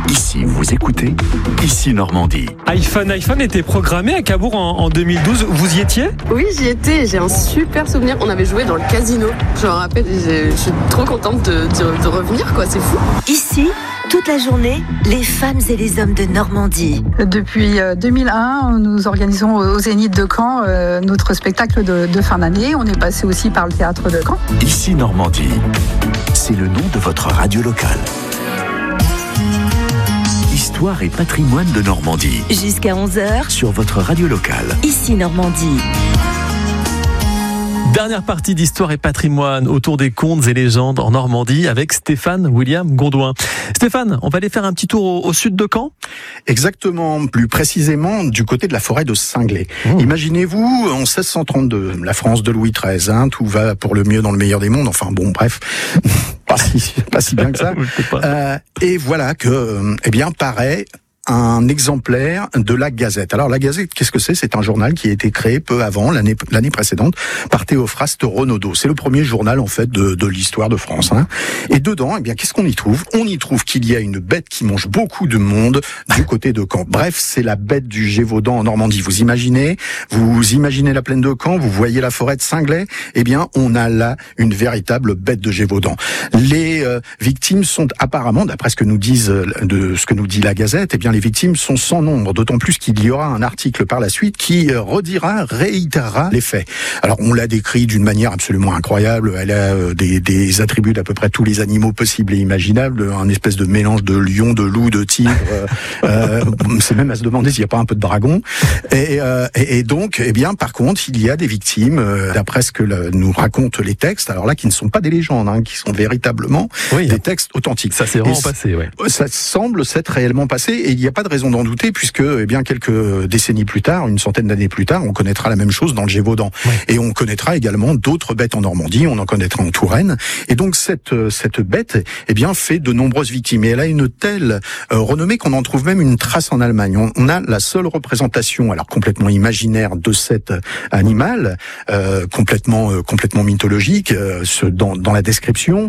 Ici, vous écoutez Ici Normandie. iPhone était programmé à Cabourg en 2012. Vous y étiez ? Oui, j'y étais. J'ai un super souvenir. On avait joué dans le casino. Je me rappelle, je suis trop contente de revenir, quoi. C'est fou. Ici, toute la journée, les femmes et les hommes de Normandie. Depuis 2001, nous organisons au Zénith de Caen notre spectacle de fin d'année. On est passé aussi par le théâtre de Caen. Ici Normandie, c'est le nom de votre radio locale. Histoire et patrimoine de Normandie. Jusqu'à 11h. Sur votre radio locale. Ici Normandie. Dernière partie d'Histoire et patrimoine autour des contes et légendes en Normandie avec Stéphane William Gondouin. Stéphane, on va aller faire un petit tour au sud de Caen ? Exactement, plus précisément du côté de la forêt de Singlet. Imaginez-vous, en 1632, la France de Louis XIII, tout va pour le mieux dans le meilleur des mondes, enfin bon, bref, pas si bien que ça. Et voilà que, paraît un exemplaire de la Gazette. Alors la Gazette, qu'est-ce que c'est ? C'est un journal qui a été créé peu avant, l'année précédente, par Théophraste Renaudot. C'est le premier journal en fait de l'histoire de France. Et dedans, qu'est-ce qu'on y trouve ? On y trouve qu'il y a une bête qui mange beaucoup de monde du côté de Caen. Bref, c'est la bête du Gévaudan en Normandie. Vous imaginez la plaine de Caen, vous voyez la forêt de Singlet. On a là une véritable bête de Gévaudan. Les victimes sont apparemment, d'après ce que nous dit la Gazette, les victimes sont sans nombre, d'autant plus qu'il y aura un article par la suite qui réitérera les faits. Alors on l'a décrit d'une manière absolument incroyable, elle a des attributs d'à peu près tous les animaux possibles et imaginables, un espèce de mélange de lion, de loup, de tigre, c'est même à se demander s'il n'y a pas un peu de dragon. Et donc, par contre, il y a des victimes, d'après ce que nous racontent les textes, alors là qui ne sont pas des légendes, qui sont véritablement des textes authentiques. Ça s'est vraiment passé, ouais. Ça semble s'être réellement passé, et il n'y a pas de raison d'en douter, puisque quelques décennies plus tard, une centaine d'années plus tard, on connaîtra la même chose dans le Gévaudan. Ouais. Et on connaîtra également d'autres bêtes en Normandie, on en connaîtra en Touraine. Et donc cette bête, fait de nombreuses victimes. Et elle a une telle renommée qu'on en trouve même une trace en Allemagne. On a la seule représentation, alors complètement imaginaire, de cet animal, complètement mythologique, dans la description.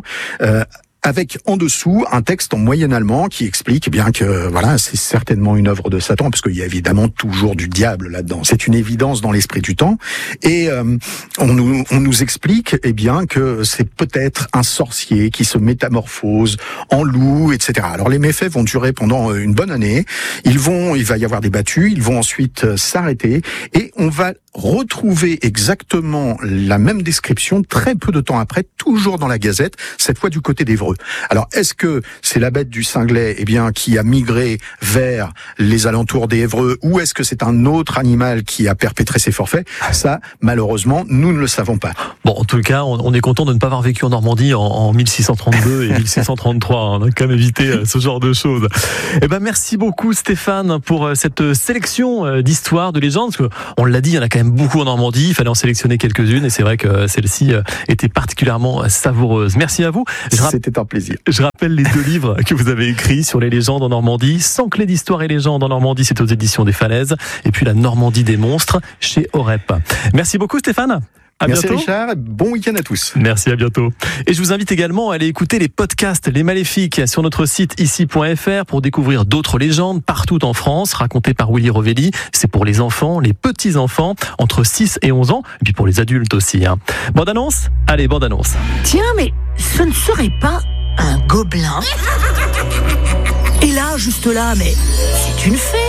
Avec en dessous un texte en moyen allemand qui explique que c'est certainement une œuvre de Satan, parce qu'il y a évidemment toujours du diable là-dedans. C'est une évidence dans l'esprit du temps. Et on nous explique que c'est peut-être un sorcier qui se métamorphose en loup, etc. Alors les méfaits vont durer pendant une bonne année. Il va y avoir des battues, ils vont ensuite s'arrêter, et on va retrouver exactement la même description très peu de temps après, toujours dans la Gazette, cette fois du côté d'Évreux. Alors, est-ce que c'est la bête du Singlet, qui a migré vers les alentours d'Évreux, ou est-ce que c'est un autre animal qui a perpétré ses forfaits ? Ça, malheureusement, nous ne le savons pas. Bon, en tout cas, on est content de ne pas avoir vécu en Normandie en 1632 et 1633. On a quand même évité ce genre de choses. Merci beaucoup, Stéphane, pour cette sélection d'histoires, de légendes. Parce qu'on l'a dit, il y en a quand même beaucoup en Normandie. Il fallait en sélectionner quelques-unes, et c'est vrai que celle-ci était particulièrement savoureuse. Merci à vous. C'était un plaisir. Je rappelle les 2 livres que vous avez écrits sur les légendes en Normandie. 100 clés d'histoire et légendes en Normandie, c'est aux éditions des Falaises. Et puis la Normandie des monstres chez Orep. Merci beaucoup, Stéphane. Merci Richard, bon week-end à tous. Merci, à bientôt. Et je vous invite également à aller écouter les podcasts Les Maléfiques sur notre site ici.fr pour découvrir d'autres légendes partout en France, racontées par Willy Rovelli. C'est pour les enfants, les petits-enfants, entre 6 et 11 ans, et puis pour les adultes aussi. Bande annonce ? Allez, bande annonce. Tiens, mais ce ne serait pas un gobelin ? Et là, juste là, mais c'est une fée.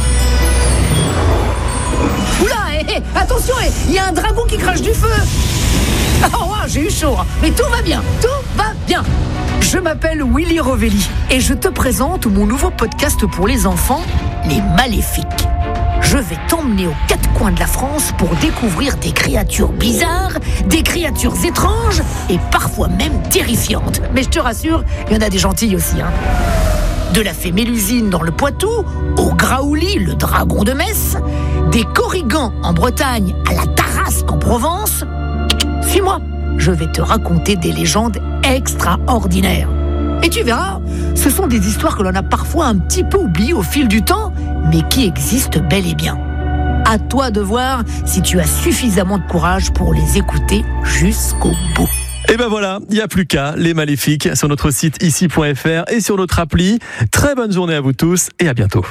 Oula, attention, il y a un dragon qui crache du feu. Oh, j'ai eu chaud, mais tout va bien, Je m'appelle Willy Rovelli et je te présente mon nouveau podcast pour les enfants, Les Maléfiques. Je vais t'emmener aux 4 coins de la France pour découvrir des créatures bizarres, des créatures étranges et parfois même terrifiantes. Mais je te rassure, il y en a des gentilles aussi. De la fée Mélusine dans le Poitou, au Graouli, le dragon de Metz, des Corrigans en Bretagne à la Tarasque en Provence. Suis-moi, je vais te raconter des légendes extraordinaires. Et tu verras, ce sont des histoires que l'on a parfois un petit peu oubliées au fil du temps, mais qui existent bel et bien. À toi de voir si tu as suffisamment de courage pour les écouter jusqu'au bout. Et ben voilà, il n'y a plus qu'à, les Maléfiques, sur notre site ici.fr et sur notre appli. Très bonne journée à vous tous et à bientôt.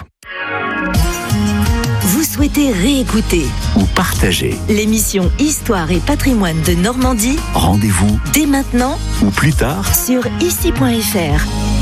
Vous souhaitez réécouter Ou partager. l'émission Histoire et patrimoine de Normandie? Rendez-vous Dès maintenant ou plus tard sur ici.fr.